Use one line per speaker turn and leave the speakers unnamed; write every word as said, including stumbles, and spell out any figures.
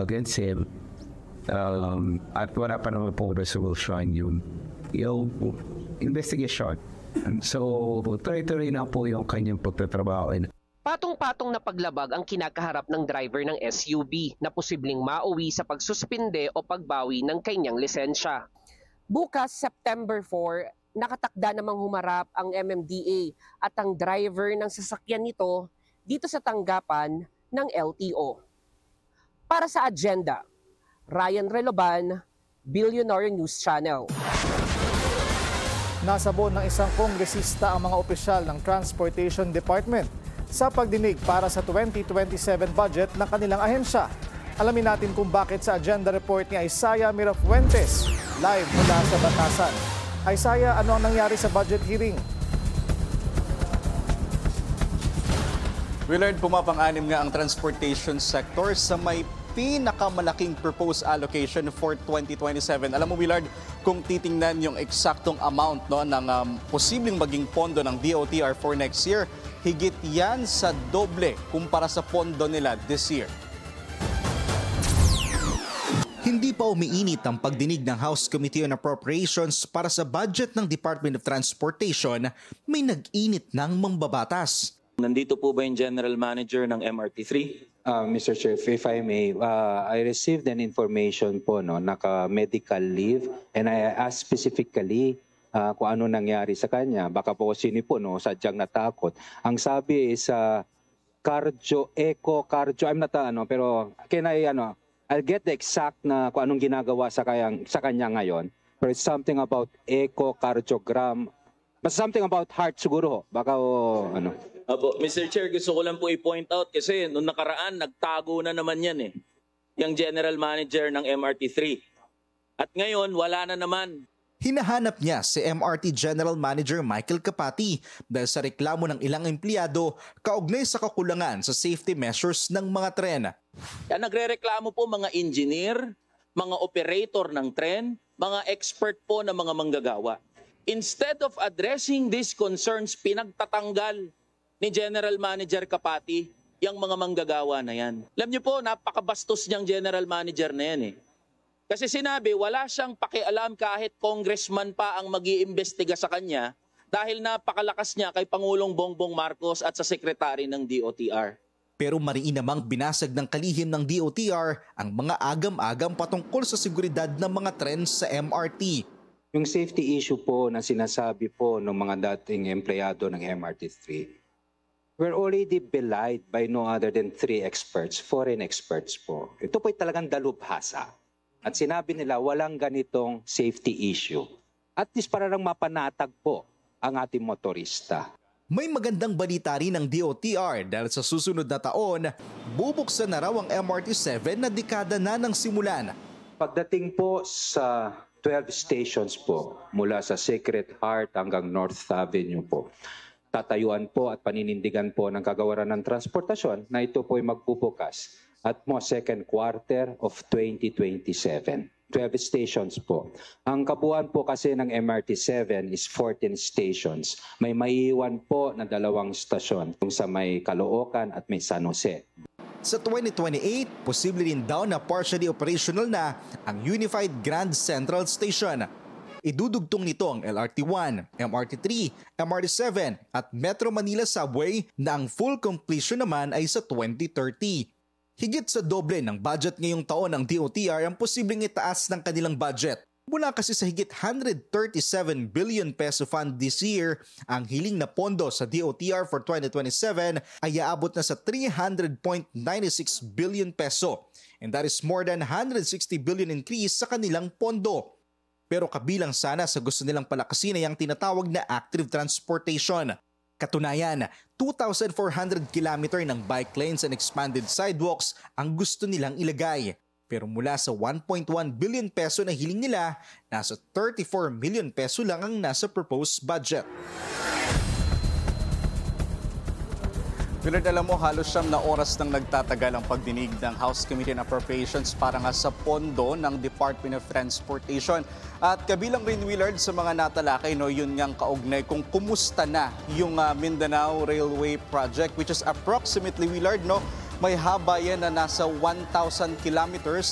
against him. Um, at wala pa naman po resolution yung, yung investigation. So, tuloy-tuloy na po yung kanyang pagtatrabaho.
Patong-patong na paglabag ang kinakaharap ng driver ng S U V na posibleng mauwi sa pagsuspinde o pagbawi ng kanyang lisensya. Bukas, September four, nakatakda namang humarap ang M M D A at ang driver ng sasakyan nito dito sa tanggapan ng L T O. Para sa agenda, Ryan Reloban, Billionaire News Channel.
Nasabon ng isang kongresista ang mga opisyal ng Transportation Department sa pagdinig para sa twenty twenty-seven budget ng kanilang ahensya. Alamin natin kung bakit sa agenda report ni Isaiah Mirafuentes, live mula sa Batasan. Isaiah, ano ang nangyari sa budget hearing?
Willard, pumapang-anim nga ang transportation sector sa may pinakamalaking proposed allocation for twenty twenty-seven. Alam mo, Willard, kung titingnan yung eksaktong amount no, ng um, posibleng maging pondo ng D O T R for next year, higit yan sa doble kumpara sa pondo nila this year.
Hindi pa umiinit ang pagdinig ng House Committee on Appropriations para sa budget ng Department of Transportation, may nag-init ng mambabatas.
Nandito po ba yung General Manager ng M R T three?
Uh, Mister Chair, if I may, uh, I received an information po, no, naka-medical leave, and I asked specifically uh, kung ano nangyari sa kanya. Baka po sino po, no, sadyang natakot. Ang sabi is uh, cardio, echo, cardio, I'm not, uh, ano, pero can I, ano, I'll get the exact na kung anong ginagawa sa, kayang, sa kanya ngayon. But it's something about echocardiogram, but something about heart siguro. Baka, o, ano.
Apo, Mister Chair, gusto ko lang po i-point out kasi nung nakaraan, nagtago na naman yan eh. Yung General Manager ng M R T three. At ngayon, wala na naman.
Hinahanap niya si M R T General Manager Michael Capati dahil sa reklamo ng ilang empleyado kaugnay sa kakulangan sa safety measures ng mga tren.
Kaya nagre-reklamo po mga engineer, mga operator ng tren, mga expert po na mga manggagawa. Instead of addressing these concerns, pinagtatanggal ni General Manager Capati yung mga manggagawa na yan. Alam niyo po, napakabastos niyang General Manager na yan eh. Kasi sinabi, wala siyang pakialam kahit congressman pa ang mag-iimbestiga sa kanya dahil napakalakas niya kay Pangulong Bongbong Marcos at sa sekretary ng D O T R.
Pero mariin namang binasag ng kalihim ng D O T R ang mga agam-agam patungkol sa seguridad ng mga tren sa M R T.
Yung safety issue po na sinasabi po ng mga dating empleyado ng M R T three, we're already belied by no other than three experts, foreign experts po. Ito po'y talagang dalubhasa. At sinabi nila walang ganitong safety issue. At least para lang mapanatag po ang ating motorista.
May magandang balita rin ng D O T R dahil sa susunod na taon, bubuksan na raw ang M R T seven na dekada na ng simulan.
Pagdating po sa twelve stations po, mula sa Sacred Heart hanggang North Avenue po, tatayuan po at paninindigan po ng kagawaran ng transportasyon na ito po ay magbubukas at mo second quarter of twenty twenty-seven. twelve stations po. Ang kabuuan po kasi ng M R T seven is fourteen stations. May maiiwan po na dalawang stasyon, yung sa may Caloocan at may San Jose.
Sa twenty twenty-eight, posible rin daw na partially operational na ang Unified Grand Central Station. Idudugtong nito ang L R T one, M R T three, M R T seven at Metro Manila Subway na ang full completion naman ay sa twenty thirty. Higit sa doble ng budget ngayong taon ng D O T R ang posibleng itaas ng kanilang budget. Mula kasi sa higit one hundred thirty-seven billion peso fund this year, ang hiling na pondo sa D O T R for twenty twenty-seven ay aabot na sa three hundred point nine six billion peso. And that is more than one hundred sixty billion increase sa kanilang pondo. Pero kabilang sana sa gusto nilang palakasin ay ang tinatawag na active transportation. Katunayan, two thousand four hundred kilometer ng bike lanes and expanded sidewalks ang gusto nilang ilagay. Pero mula sa one point one billion peso na hiling nila, nasa thirty-four million peso lang ang nasa proposed budget.
Willard, alam mo, halos siyam na oras nang nagtatagal ang pagdinig ng House Committee on Appropriations para nga sa pondo ng Department of Transportation. At kabilang rin, Willard, sa mga natalakay, no, yun ngang kaugnay kung kumusta na yung uh, Mindanao Railway Project, which is approximately, Willard, no, May haba yan na nasa one thousand kilometers